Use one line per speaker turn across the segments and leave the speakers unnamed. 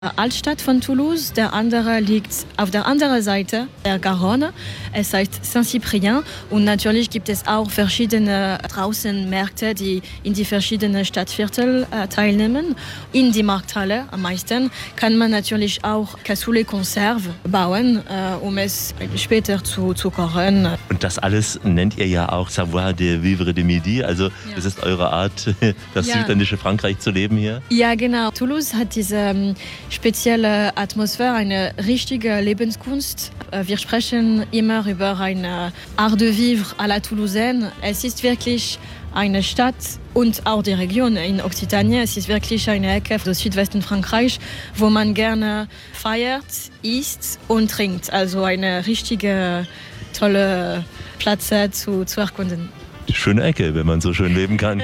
Altstadt von Toulouse, der andere liegt auf der anderen Seite der Garonne. Es heißt Saint-Cyprien und natürlich gibt es auch verschiedene Draußenmärkte, die in die verschiedenen Stadtviertel teilnehmen. In die Markthalle am meisten kann man natürlich auch Cassoulet-Konserve bauen, um es später zu kochen.
Und das alles nennt ihr ja auch Savoir de vivre de midi, also es ist eure Art, das südländische Frankreich zu leben hier?
Ja, genau. Toulouse hat diese spezielle Atmosphäre, eine richtige Lebenskunst. Wir sprechen immer über eine Art de vivre à la Toulousaine. Es ist wirklich eine Stadt und auch die Region in Occitanien. Es ist wirklich eine Ecke des Südwesten Frankreich, wo man gerne feiert, isst und trinkt. Also eine richtige, tolle Platz zu erkunden.
Schöne Ecke, wenn man so schön leben kann.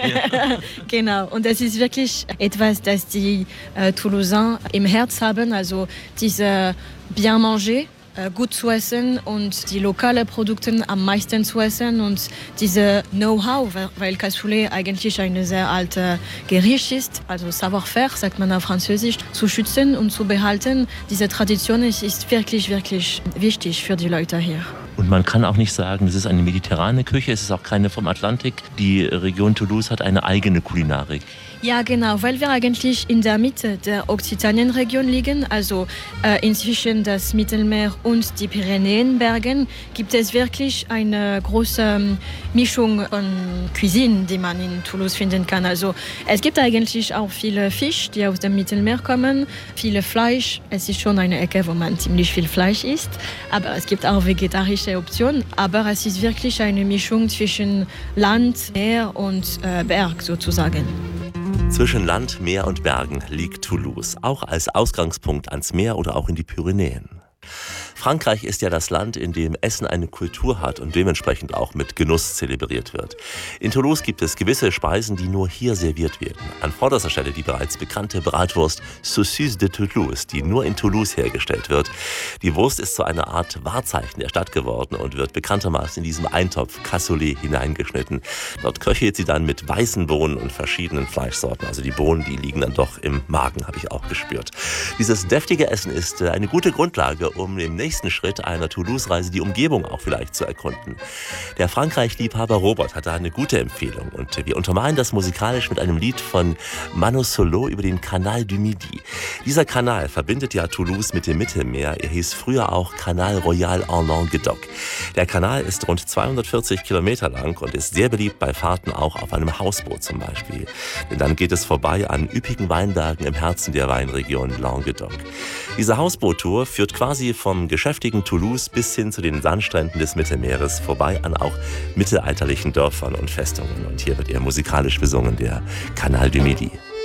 Genau, und es ist wirklich etwas, das die Toulousains im Herz haben, also diese bien manger, gut zu essen und die lokalen Produkte am meisten zu essen und diese Know-how, weil Cassoulet eigentlich ein sehr altes Gericht ist, also Savoir-faire, sagt man auf Französisch, zu schützen und zu behalten. Diese Tradition ist wirklich, wirklich wichtig für die Leute hier.
Und man kann auch nicht sagen, es ist eine mediterrane Küche, es ist auch keine vom Atlantik. Die Region Toulouse hat eine eigene Kulinarik.
Ja, genau, weil wir eigentlich in der Mitte der Occitanien-Region liegen, also inzwischen das Mittelmeer und die Pyrenäenbergen, gibt es wirklich eine große Mischung von Cuisine, die man in Toulouse finden kann. Also es gibt eigentlich auch viele Fisch, die aus dem Mittelmeer kommen, viele Fleisch. Es ist schon eine Ecke, wo man ziemlich viel Fleisch isst, aber es gibt auch vegetarische Optionen. Aber es ist wirklich eine Mischung zwischen Land, Meer und Berg sozusagen.
Zwischen Land, Meer und Bergen liegt Toulouse, auch als Ausgangspunkt ans Meer oder auch in die Pyrenäen. Frankreich ist ja das Land, in dem Essen eine Kultur hat und dementsprechend auch mit Genuss zelebriert wird. In Toulouse gibt es gewisse Speisen, die nur hier serviert werden. An vorderster Stelle die bereits bekannte Bratwurst Saucisse de Toulouse, die nur in Toulouse hergestellt wird. Die Wurst ist zu einer Art Wahrzeichen der Stadt geworden und wird bekanntermaßen in diesem Eintopf Cassoulet hineingeschnitten. Dort köchelt sie dann mit weißen Bohnen und verschiedenen Fleischsorten. Also die Bohnen, die liegen dann doch im Magen, habe ich auch gespürt. Dieses deftige Essen ist eine gute Grundlage, um im nächsten Schritt einer Toulouse-Reise die Umgebung auch vielleicht zu erkunden. Der Frankreich-Liebhaber Robert hat da eine gute Empfehlung und wir untermalen das musikalisch mit einem Lied von Mano Solo über den Canal du Midi. Dieser Kanal verbindet ja Toulouse mit dem Mittelmeer. Er hieß früher auch Canal Royal en Languedoc. Der Kanal ist rund 240 Kilometer lang und ist sehr beliebt bei Fahrten auch auf einem Hausboot zum Beispiel. Denn dann geht es vorbei an üppigen Weinbergen im Herzen der Weinregion Languedoc. Diese Hausboottour führt quasi vom geschäftigen Toulouse bis hin zu den Sandstränden des Mittelmeeres, vorbei an auch mittelalterlichen Dörfern und Festungen. Und hier wird er musikalisch besungen, der Canal du Midi.